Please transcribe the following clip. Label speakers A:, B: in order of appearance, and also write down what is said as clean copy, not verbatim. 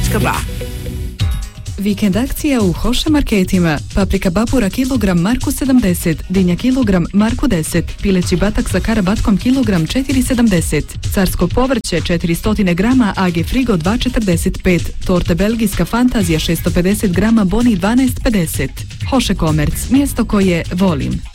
A: Ba.
B: Vikend akcija u Hoše marketima. Paprika babura kilogram Marku 70, dinja kilogram Marku 10, pileći batak sa karabatkom kilogram 4,70, carsko povrće 400 grama AG Frigo 2,45, torte belgijska Fantazija 650 grama Boni 12,50. Hoše Komerc, mjesto koje volim.